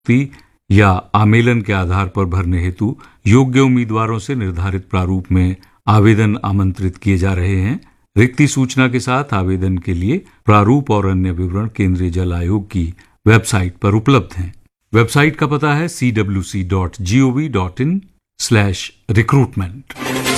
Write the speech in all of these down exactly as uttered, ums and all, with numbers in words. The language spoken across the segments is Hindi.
या आमेलन के आधार पर भरने हेतु योग्य उम्मीदवारों से निर्धारित प्रारूप में आवेदन आमंत्रित किए जा रहे हैं। रिक्ति सूचना के साथ आवेदन के लिए प्रारूप और अन्य विवरण केंद्रीय जल आयोग की वेबसाइट पर उपलब्ध हैं। वेबसाइट का पता है C W C dot G O V dot in slash recruitment.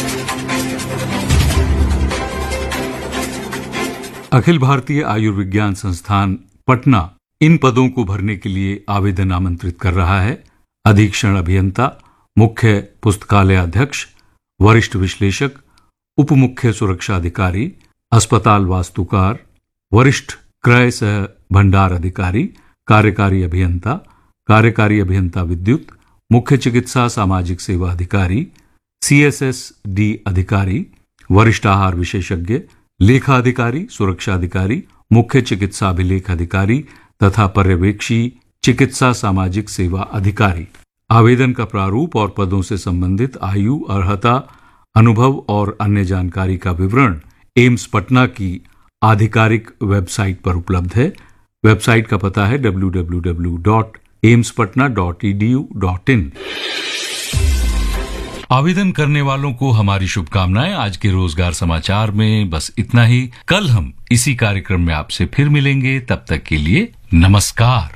Akhil Bharatiya Ayurvigyan संस्थान पटना इन पदों को भरने के लिए आवेदन आमंत्रित कर रहा है। अधीक्षण अभियंता, मुख्य पुस्तकालय अध्यक्ष, वरिष्ठ विश्लेषक, उप मुख्य सुरक्षा अधिकारी, अस्पताल वास्तुकार, वरिष्ठ क्रय सह भंडार अधिकारी, कार्यकारी अभियंता, कार्यकारी अभियंता विद्युत, मुख्य चिकित्सा सामाजिक सेवा अधिकारी, सी एस एस डी अधिकारी, वरिष्ठ आहार विशेषज्ञ, लेखा अधिकारी, सुरक्षा अधिकारी, मुख्य चिकित्सा अभिलेख अधिकारी तथा पर्यवेक्षी चिकित्सा सामाजिक सेवा अधिकारी। आवेदन का प्रारूप और पदों से संबंधित आयु, अर्हता, अनुभव और अन्य जानकारी का विवरण एम्स पटना की आधिकारिक वेबसाइट पर उपलब्ध है। वेबसाइट का पता है W W W dot AIIMS Patna dot E D U dot in. आवेदन करने वालों को हमारी शुभकामनाएं। आज के रोजगार समाचार में बस इतना ही। कल हम इसी कार्यक्रम में आपसे फिर मिलेंगे। तब तक के लिए नमस्कार।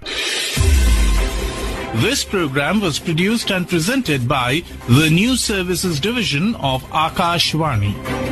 This program was produced and presented by the News Services Division of Akashvani.